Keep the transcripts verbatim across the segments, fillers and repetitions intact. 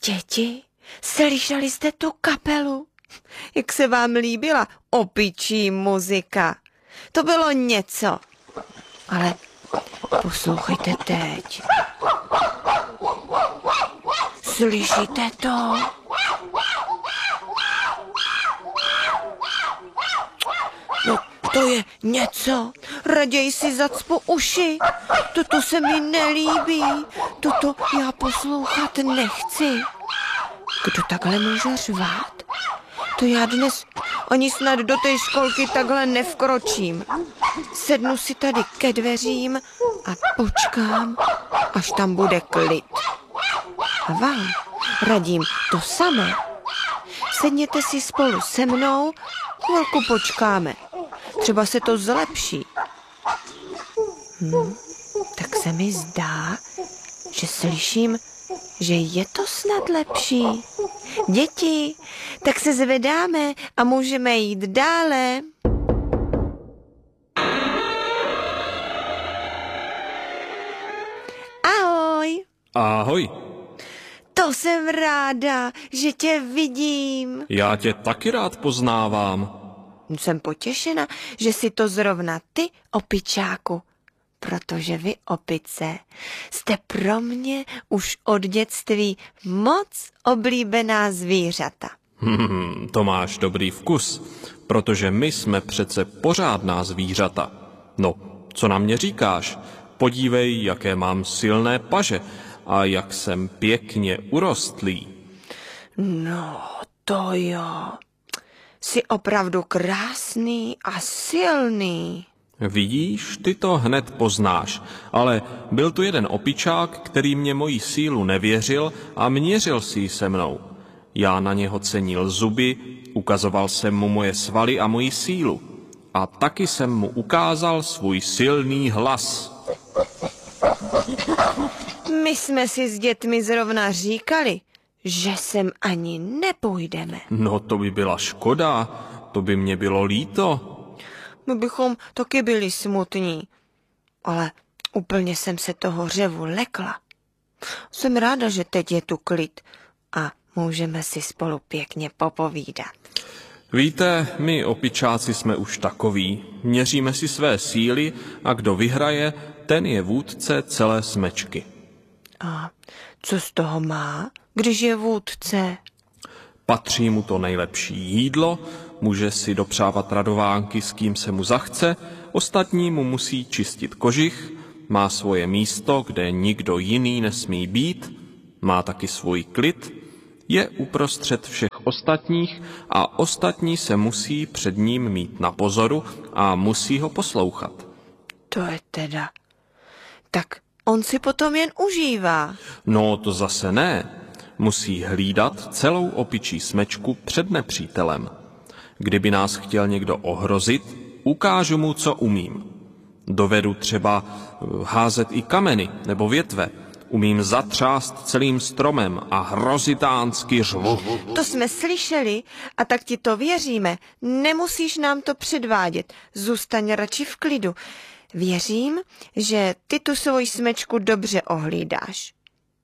Děti, slyšeli jste tu kapelu? Jak se vám líbila opičí muzika? To bylo něco. Ale poslouchejte teď. Slyšíte to? No, to je něco. Raději si zacpu uši. Toto se mi nelíbí. Toto já poslouchat nechci. Kdo takhle může řvát? To já dnes ani snad do té školky takhle nevkročím. Sednu si tady ke dveřím a počkám, až tam bude klid. A vám radím to samé. Sedněte si spolu se mnou, chvilku počkáme. Třeba se to zlepší. Hm, tak se mi zdá, že slyším, že je to snad lepší. Děti, tak se zvedáme a můžeme jít dále. Ahoj. Ahoj. To jsem ráda, že tě vidím. Já tě taky rád poznávám. Jsem potěšena, že jsi to zrovna ty, opičáku. Protože vy, opice, jste pro mě už od dětství moc oblíbená zvířata. Hmm, to máš dobrý vkus, protože my jsme přece pořádná zvířata. No, co na mě říkáš? Podívej, jaké mám silné paže a jak jsem pěkně urostlý. No, to jo. Jsi opravdu krásný a silný. Vidíš, ty to hned poznáš, ale byl tu jeden opičák, který mě moji sílu nevěřil a měřil si ji se mnou. Já na něho cenil zuby, ukazoval jsem mu moje svaly a moji sílu. A taky jsem mu ukázal svůj silný hlas. My jsme si s dětmi zrovna říkali, že sem ani nepůjdeme. No to by byla škoda, to by mě bylo líto. My bychom taky byli smutní, ale úplně jsem se toho řevu lekla. Jsem ráda, že teď je tu klid a můžeme si spolu pěkně popovídat. Víte, my opičáci jsme už takoví. Měříme si své síly a kdo vyhraje, ten je vůdce celé smečky. A co z toho má, když je vůdce? Patří mu to nejlepší jídlo, může si dopřávat radovánky, s kým se mu zachce, ostatní mu musí čistit kožich, má svoje místo, kde nikdo jiný nesmí být, má taky svůj klid, je uprostřed všech ostatních a ostatní se musí před ním mít na pozoru a musí ho poslouchat. To je teda. Tak on si potom jen užívá. No to zase ne. Musí hlídat celou opičí smečku před nepřítelem. Kdyby nás chtěl někdo ohrozit, ukážu mu, co umím. Dovedu třeba házet i kameny nebo větve. Umím zatřást celým stromem a hrozitánsky řvu. To jsme slyšeli a tak ti to věříme. Nemusíš nám to předvádět. Zůstaň radši v klidu. Věřím, že ty tu svoji smečku dobře ohlídáš.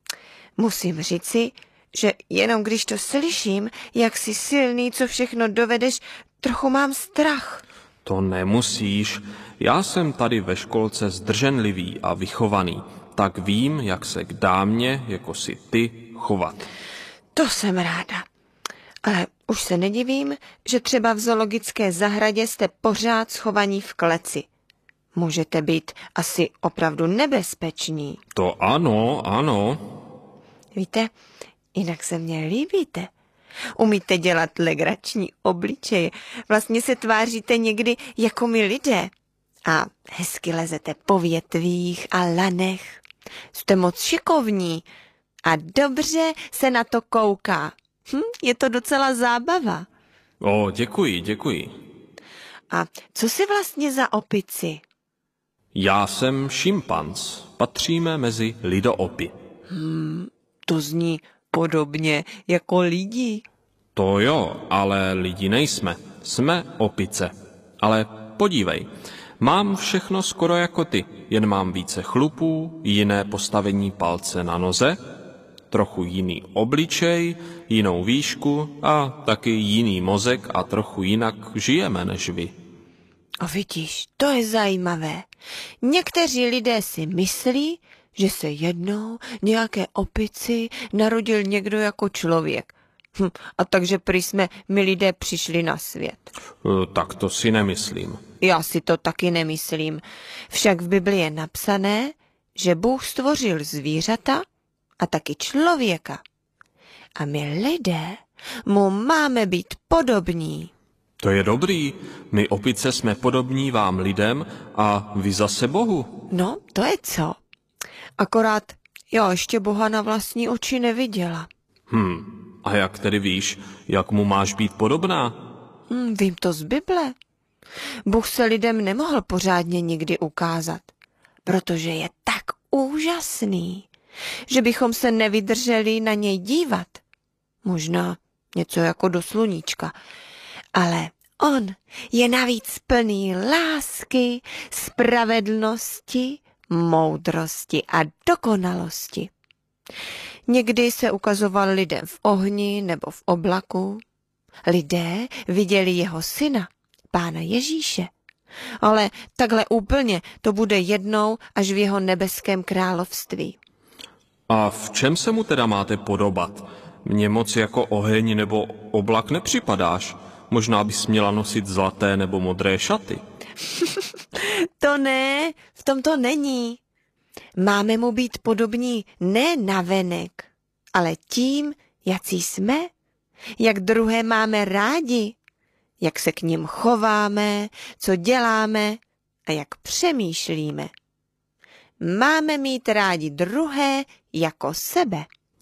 Musím říci, že jenom když to slyším, jak jsi silný, co všechno dovedeš, trochu mám strach. To nemusíš. Já jsem tady ve školce zdrženlivý a vychovaný, tak vím, jak se k dámě, jako si ty, chovat. To jsem ráda. Ale už se nedivím, že třeba v zoologické zahradě jste pořád schovaní v kleci. Můžete být asi opravdu nebezpeční. To ano, ano. Víte, jinak se mně líbíte. Umíte dělat legrační obličeje. Vlastně se tváříte někdy jako my lidé. A hezky lezete po větvích a lanech. Jste moc šikovní a dobře se na to kouká. Hm, je to docela zábava. O, děkuji, děkuji. A co jsi vlastně za opici? Já jsem šimpanz. Patříme mezi lidoopy. Hmm, to zní podobně jako lidi. To jo, ale lidi nejsme. Jsme opice. Ale podívej, mám všechno skoro jako ty, jen mám více chlupů, jiné postavení palce na noze. Trochu jiný obličej, jinou výšku a taky jiný mozek a trochu jinak žijeme než vy. A vidíš, to je zajímavé. Někteří lidé si myslí, že se jednou nějaké opici narodil někdo jako člověk. Hm, a takže prý jsme my lidé přišli na svět. E, tak to si nemyslím. Já si to taky nemyslím. Však v Bibli je napsané, že Bůh stvořil zvířata a taky člověka. A my lidé mu máme být podobní. To je dobrý. My opice jsme podobní vám lidem a vy zase Bohu. No, to je co? Akorát já ještě Boha na vlastní oči neviděla. Hm, a jak tedy víš, jak mu máš být podobná? Hm, vím to z Bible. Bůh se lidem nemohl pořádně nikdy ukázat, protože je tak úžasný, že bychom se nevydrželi na něj dívat. Možná něco jako do sluníčka. Ale on je navíc plný lásky, spravedlnosti, moudrosti a dokonalosti. Někdy se ukazoval lidem v ohni nebo v oblaku. Lidé viděli jeho syna, Pána Ježíše. Ale takhle úplně to bude jednou až v jeho nebeském království. A v čem se mu teda máte podobat? Mně moc jako oheň nebo oblak nepřipadáš. Možná bys měla nosit zlaté nebo modré šaty. To ne, v tom to není. Máme mu být podobní ne navenek, ale tím, jací jsme, jak druhé máme rádi, jak se k nim chováme, co děláme a jak přemýšlíme. Máme mít rádi druhé jako sebe.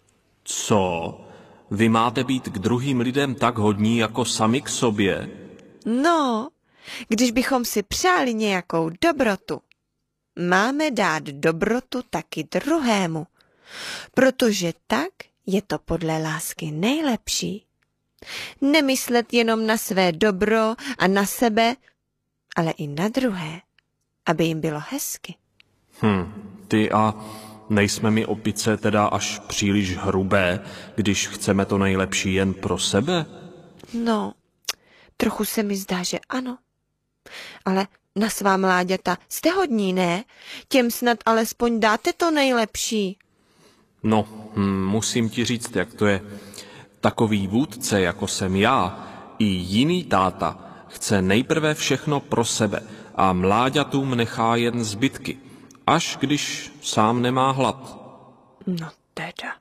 Co? Vy máte být k druhým lidem tak hodní jako sami k sobě? No, když bychom si přáli nějakou dobrotu, máme dát dobrotu taky druhému, protože tak je to podle lásky nejlepší. Nemyslet jenom na své dobro a na sebe, ale i na druhé, aby jim bylo hezky. Hm, ty a nejsme my opice teda až příliš hrubé, když chceme to nejlepší jen pro sebe? No, trochu se mi zdá, že ano. Ale na svá mláďata jste hodní, ne? Těm snad alespoň dáte to nejlepší. No, hm, musím ti říct, jak to je. Takový vůdce, jako jsem já, i jiný táta, chce nejprve všechno pro sebe a mláďatům nechá jen zbytky, až když sám nemá hlad. No teda.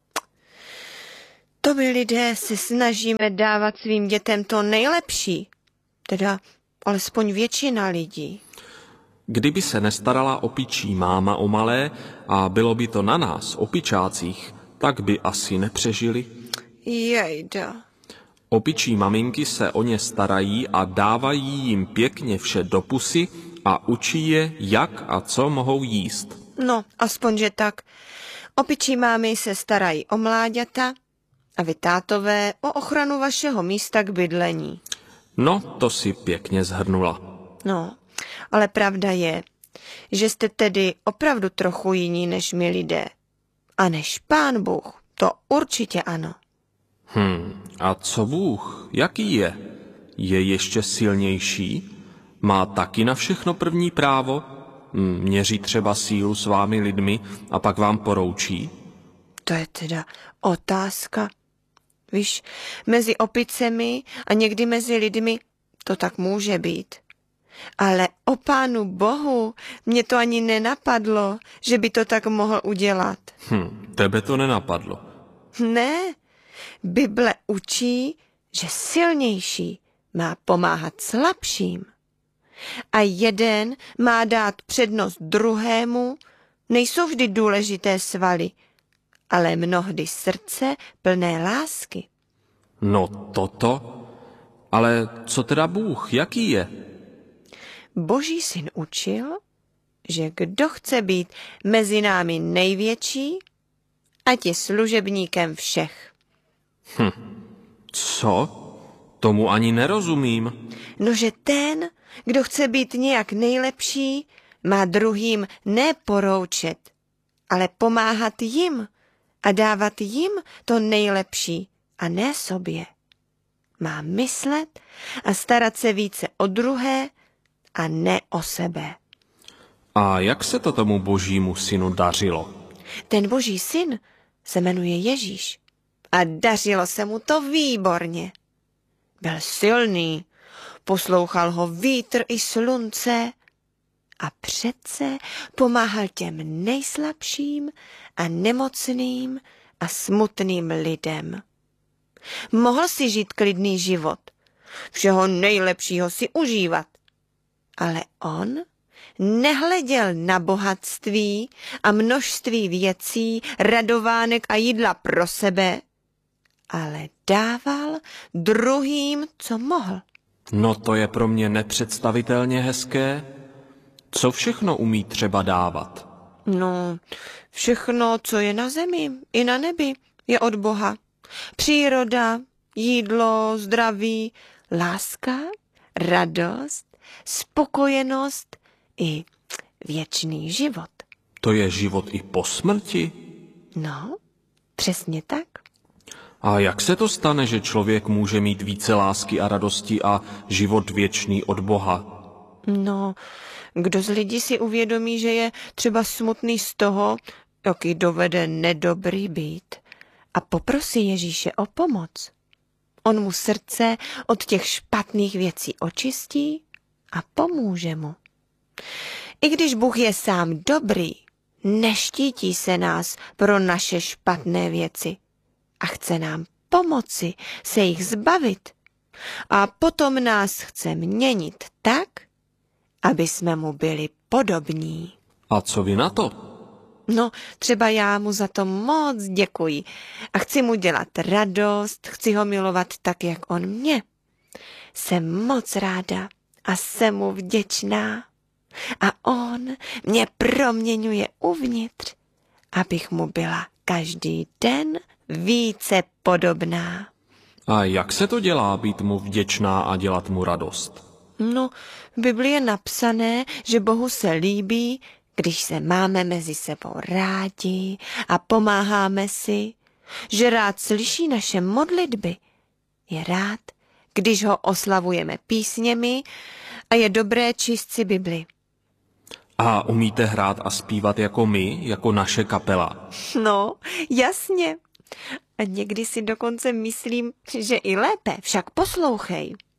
To my lidé se snažíme dávat svým dětem to nejlepší. Teda alespoň většina lidí. Kdyby se nestarala opičí máma o malé a bylo by to na nás, opičácích, tak by asi nepřežili. Jejda. Opičí maminky se o ně starají a dávají jim pěkně vše do pusy a učí je, jak a co mohou jíst. No, aspoň, že tak. Opičí mámy se starají o mláďata a vy, tátové, o ochranu vašeho místa k bydlení. No, to si pěkně zhrnula. No, ale pravda je, že jste tedy opravdu trochu jiní než my lidé. A než Pán Bůh, to určitě ano. Hm, a co Bůh? Jaký je? Je ještě silnější? Má taky na všechno první právo? Měří třeba sílu s vámi lidmi a pak vám poroučí? To je teda otázka. Víš, mezi opicemi a někdy mezi lidmi to tak může být. Ale o Pánu Bohu mě to ani nenapadlo, že by to tak mohl udělat. Hm, tebe to nenapadlo. Ne, Bible učí, že silnější má pomáhat slabším. A jeden má dát přednost druhému, nejsou vždy důležité svaly, ale mnohdy srdce plné lásky. No toto? Ale co teda Bůh? Jaký je? Boží syn učil, že kdo chce být mezi námi největší, ať je služebníkem všech. Hm, co? Tomu ani nerozumím. No, že ten, kdo chce být nějak nejlepší, má druhým ne poroučet, ale pomáhat jim, a dávat jim to nejlepší a ne sobě. Má myslet a starat se více o druhé a ne o sebe. A jak se to tomu božímu synu dařilo? Ten boží syn se jmenuje Ježíš a dařilo se mu to výborně. Byl silný, poslouchal ho vítr i slunce a přece pomáhal těm nejslabším a nemocným a smutným lidem. Mohl si žít klidný život, všeho nejlepšího si užívat, ale on nehleděl na bohatství a množství věcí, radovánek a jídla pro sebe, ale dával druhým, co mohl. No to je pro mě nepředstavitelně hezké. Co všechno umí třeba dávat? No, všechno, co je na zemi i na nebi, je od Boha. Příroda, jídlo, zdraví, láska, radost, spokojenost i věčný život. To je život i po smrti? No, přesně tak. A jak se to stane, že člověk může mít více lásky a radosti a život věčný od Boha? No, kdo z lidí si uvědomí, že je třeba smutný z toho, jaký dovede nedobrý být, a poprosí Ježíše o pomoc. On mu srdce od těch špatných věcí očistí a pomůže mu. I když Bůh je sám dobrý, neštítí se nás pro naše špatné věci a chce nám pomoci se jich zbavit. A potom nás chce měnit tak, aby jsme mu byli podobní. A co vy na to? No, třeba já mu za to moc děkuji a chci mu dělat radost, chci ho milovat tak, jak on mě. Jsem moc ráda a jsem mu vděčná. A on mě proměňuje uvnitř, abych mu byla každý den více podobná. A jak se to dělá být mu vděčná a dělat mu radost? No, v Biblii je napsané, že Bohu se líbí, když se máme mezi sebou rádi a pomáháme si, že rád slyší naše modlitby. Je rád, když ho oslavujeme písněmi a je dobré číst si Bibli. A umíte hrát a zpívat jako my, jako naše kapela? No, jasně. A někdy si dokonce myslím, že i lépe, však poslouchej.